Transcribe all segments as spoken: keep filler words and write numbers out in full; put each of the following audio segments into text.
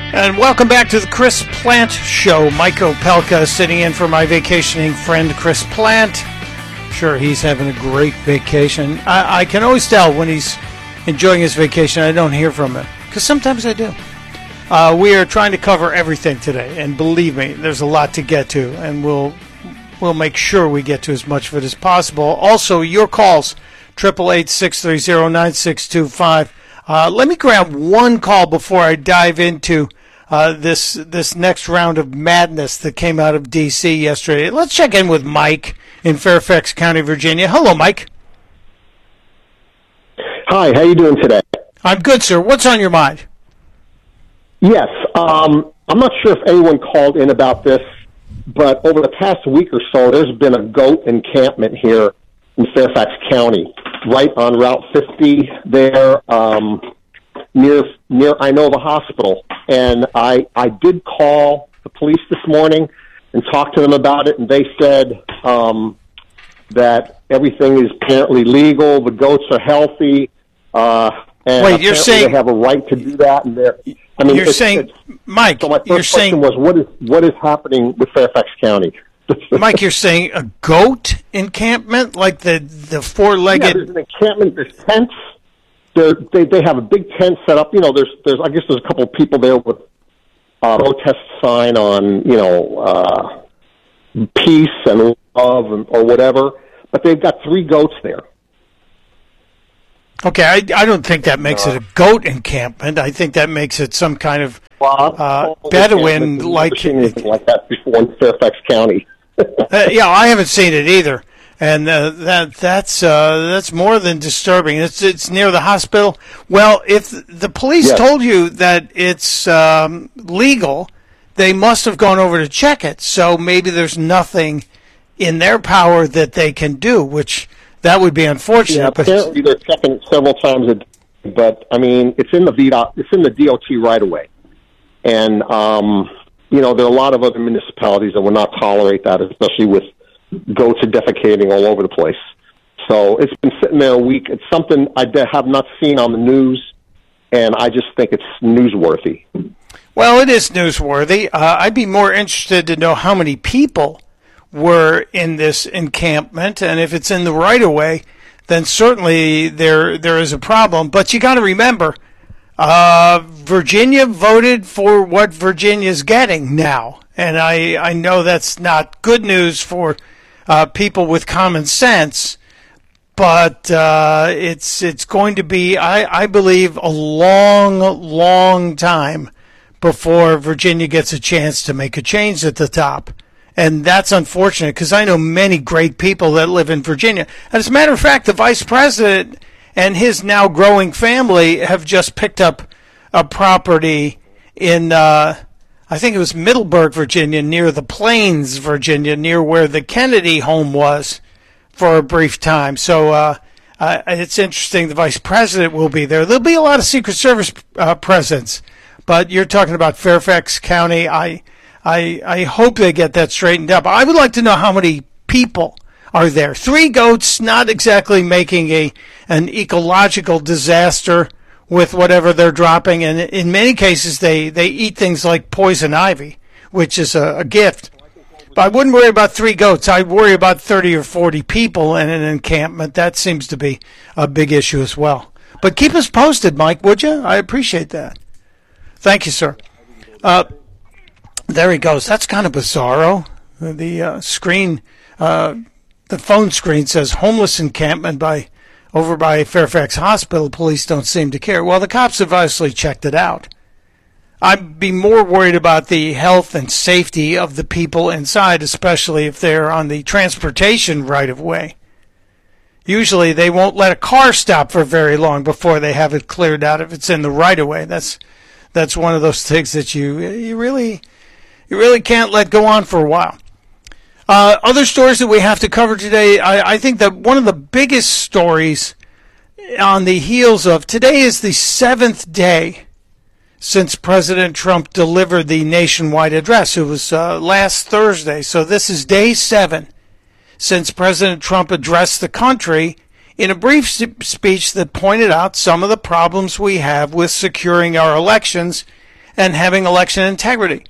And welcome back to the Chris Plant Show. Mike Opelka sitting in for my vacationing friend Chris Plant. Sure, he's having a great vacation. I, I can always tell when he's enjoying his vacation. I don't hear from him, because sometimes I do. Uh, we are trying to cover everything today, and believe me, there's a lot to get to, and we'll we'll make sure we get to as much of it as possible. Also, your calls, eight eight eight, six three zero, nine six two five. Uh, let me grab one call before I dive into Uh, this this next round of madness that came out of D C yesterday. Let's check in with Mike in Fairfax County, Virginia. Hello, Mike. Hi, how you doing today? I'm good, sir. What's on your mind? Yes, um, I'm not sure if anyone called in about this, but over the past week or so, there's been a goat encampment here in Fairfax County, right on Route fifty there, um, near near Inova Hospital. And I I did call the police this morning and talk to them about it, and they said um, that everything is apparently legal. The goats are healthy, uh, and Wait, you're saying they have a right to do that. And they're, I mean, you're it's, saying, it's, Mike. So my first you're question saying, was, what is what is happening with Fairfax County? Mike, you're saying a goat encampment, like the the four-legged. Yeah, there's an encampment. There's tents. They're, they they have a big tent set up. You know, there's there's I guess there's a couple of people there with a protest sign on, you know, uh, peace and love and, or whatever. But they've got three goats there. Okay, I, I don't think that makes uh, it a goat encampment. I think that makes it some kind of well, uh, Bedouin like anything like that before in Fairfax County. uh, yeah, I haven't seen it either. And uh, that that's uh, that's more than disturbing. It's it's near the hospital. Well, if the police yes. told you that it's um, legal, they must have gone over to check it. So maybe there's nothing in their power that they can do, which that would be unfortunate. Yeah, but apparently they're checking it several times a day. But I mean, it's in the V D O T, it's in the D O T right away, and um, you know there are a lot of other municipalities that will not tolerate that, especially with goats are defecating all over the place. So it's been sitting there a week. It's something I have not seen on the news, and I just think it's newsworthy. Well, it is newsworthy. Uh, I'd be more interested to know how many people were in this encampment, and if it's in the right-of-way, then certainly there there is a problem. But you got to remember, uh, Virginia voted for what Virginia's getting now, and I, I know that's not good news for Uh, people with common sense, but uh, it's it's going to be, I, I believe, a long, long time before Virginia gets a chance to make a change at the top. And that's unfortunate, because I know many great people that live in Virginia. And as a matter of fact, the vice president and his now growing family have just picked up a property in uh I think it was Middleburg, Virginia, near the Plains, Virginia, near where the Kennedy home was for a brief time. So uh, uh, it's interesting. The vice president will be there. There'll be a lot of Secret Service uh, presence, but you're talking about Fairfax County. I, I, I hope they get that straightened up. I would like to know how many people are there. Three goats, not exactly making a an ecological disaster with whatever they're dropping, and in many cases they, they eat things like poison ivy, which is a, a gift. But I wouldn't worry about three goats. I'd worry about thirty or forty people in an encampment. That seems to be a big issue as well. But keep us posted, Mike, would you? I appreciate that. Thank you, sir. Uh, there he goes. That's kind of bizarro. The uh, screen, uh, the phone screen says homeless encampment by over by Fairfax Hospital. Police don't seem to care. Well, the cops have obviously checked it out. I'd be more worried about the health and safety of the people inside, especially if they're on the transportation right-of-way. Usually they won't let a car stop for very long before they have it cleared out if it's in the right-of-way. That's that's one of those things that you you really you really can't let go on for a while. Uh, other stories that we have to cover today, I, I think that one of the biggest stories on the heels of today is the seventh day since President Trump delivered the nationwide address. It was uh, last Thursday, so this is day seven since President Trump addressed the country in a brief speech that pointed out some of the problems we have with securing our elections and having election integrity.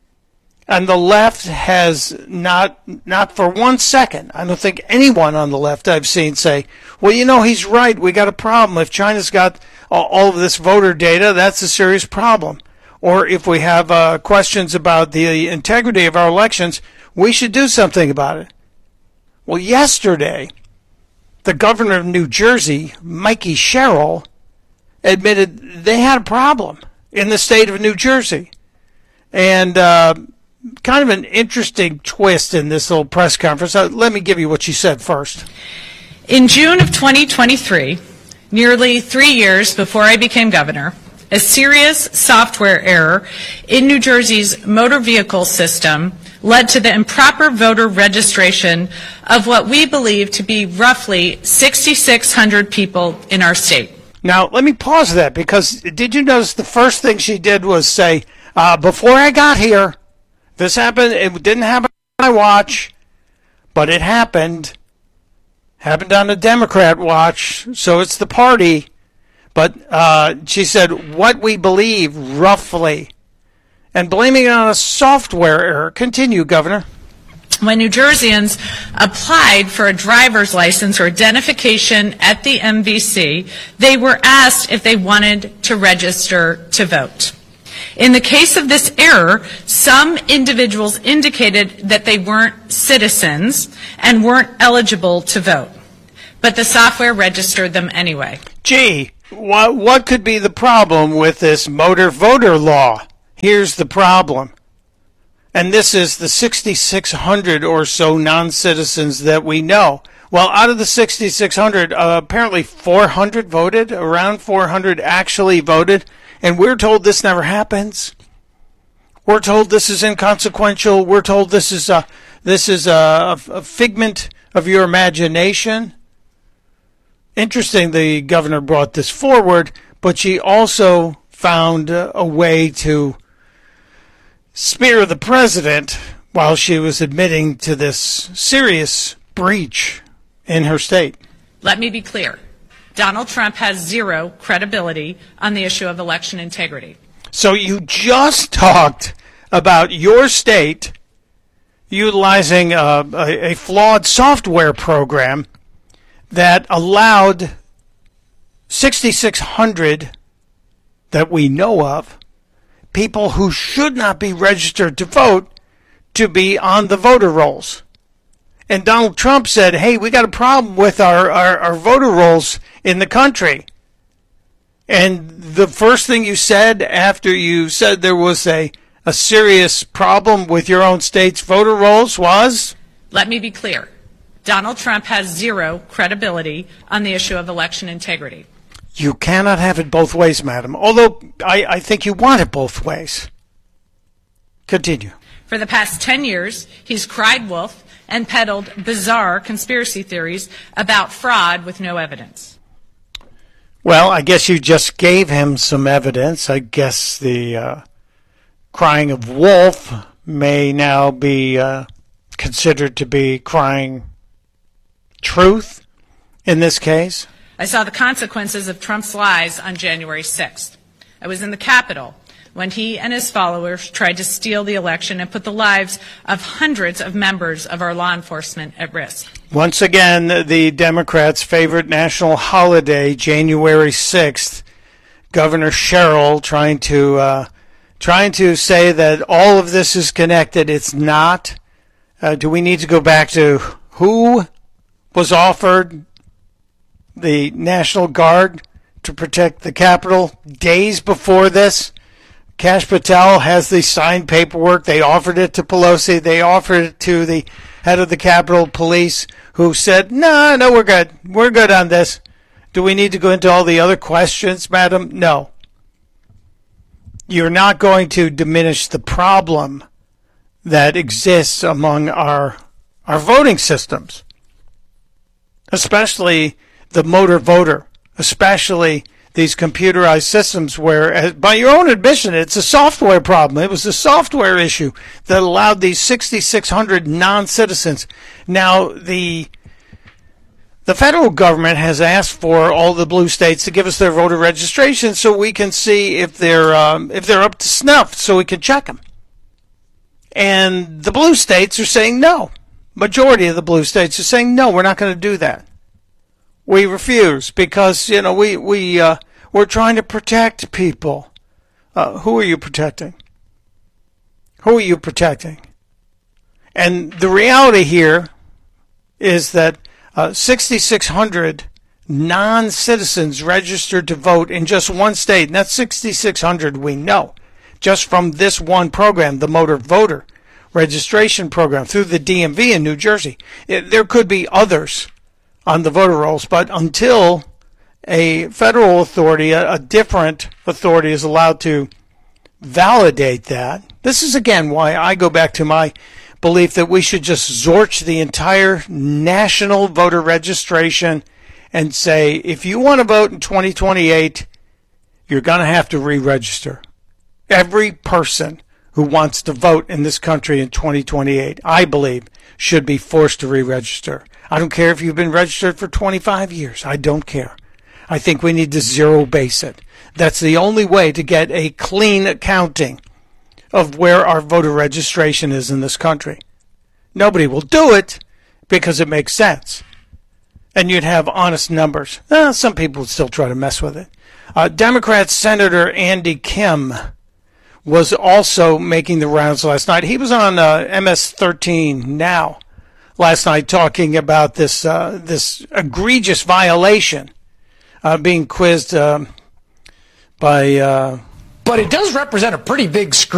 And the left has not, not for one second, I don't think anyone on the left I've seen say, well, you know, he's right, we got a problem. If China's got all of this voter data, that's a serious problem. Or if we have uh, questions about the integrity of our elections, we should do something about it. Well, yesterday, the governor of New Jersey, Mikey Sherrill, admitted they had a problem in the state of New Jersey. And uh, kind of an interesting twist in this little press conference. Uh, let me give you what she said first. In June of twenty twenty-three, nearly three years before I became governor, a serious software error in New Jersey's motor vehicle system led to the improper voter registration of what we believe to be roughly six thousand six hundred people in our state. Now, let me pause that, because did you notice the first thing she did was say, uh, before I got here, this happened, it didn't happen on my watch, but it happened. Happened on a Democrat watch, so it's the party. But uh, she said, what we believe, roughly, and blaming it on a software error. Continue, Governor. When New Jerseyans applied for a driver's license or identification at the M V C, they were asked if they wanted to register to vote. In the case of this error, some individuals indicated that they weren't citizens and weren't eligible to vote, but the software registered them anyway. Gee, what, what could be the problem with this motor voter law? Here's the problem. And this is the six thousand six hundred or so non-citizens that we know. Well, out of the six thousand six hundred, uh, apparently four hundred voted, around four hundred actually voted, and we're told this never happens. We're told this is inconsequential. We're told this is a, this is a, a figment of your imagination. Interesting, the governor brought this forward, but she also found a way to smear the president while she was admitting to this serious breach in her state. Let me be clear. Donald Trump has zero credibility on the issue of election integrity. So you just talked about your state utilizing a, a, a flawed software program that allowed six thousand six hundred that we know of, people who should not be registered to vote, to be on the voter rolls. And Donald Trump said, hey, we got a problem with our, our, our voter rolls in the country. And the first thing you said after you said there was a, a serious problem with your own state's voter rolls was? Let me be clear. Donald Trump has zero credibility on the issue of election integrity. You cannot have it both ways, madam, although I, I think you want it both ways. Continue. For the past ten years, he's cried wolf and peddled bizarre conspiracy theories about fraud with no evidence. Well, I guess you just gave him some evidence. I guess the uh, crying of wolf may now be uh, considered to be crying truth in this case. I saw the consequences of Trump's lies on January sixth. I was in the Capitol when he and his followers tried to steal the election and put the lives of hundreds of members of our law enforcement at risk. Once again, the Democrats' favorite national holiday, January sixth, Governor Sherrill trying to uh, trying to say that all of this is connected. It's not. Uh, do we need to go back to who was offered the National Guard to protect the Capitol days before this? Kash Patel has the signed paperwork. They offered it to Pelosi. They offered it to the head of the Capitol Police, who said, no, no, we're good. We're good on this. Do we need to go into all the other questions, madam? No. You're not going to diminish the problem that exists among our our voting systems, especially the motor voter, especially these computerized systems where, by your own admission, it's a software problem. It was a software issue that allowed these six thousand six hundred non-citizens. Now, the The federal government has asked for all the blue states to give us their voter registration so we can see if they're um, if they're up to snuff, so we can check them. And the blue states are saying no. Majority of the blue states are saying no. We're not going to do that. We refuse because you know we we uh, we're trying to protect people. Uh, who are you protecting? Who are you protecting? And the reality here is that uh, sixty-six hundred non-citizens registered to vote in just one state, and that's sixty-six hundred we know, just from this one program, the Motor Voter Registration Program through the D M V in New Jersey. It, there could be others on the voter rolls, but until a federal authority, a, a different authority is allowed to validate that, this is again why I go back to my belief that we should just zorch the entire national voter registration and say, if you want to vote in twenty twenty-eight, you're going to have to re-register. Every person who wants to vote in this country in twenty twenty-eight, I believe, should be forced to re-register. I don't care if you've been registered for twenty-five years. I don't care. I think we need to zero base it. That's the only way to get a clean accounting of where our voter registration is in this country. Nobody will do it because it makes sense. And you'd have honest numbers. Eh, some people would still try to mess with it. Uh, Democrat Senator Andy Kim was also making the rounds last night. He was on uh, M S thirteen Now last night talking about this uh, this egregious violation uh, being quizzed uh, by... Uh, but it does represent a pretty big screw.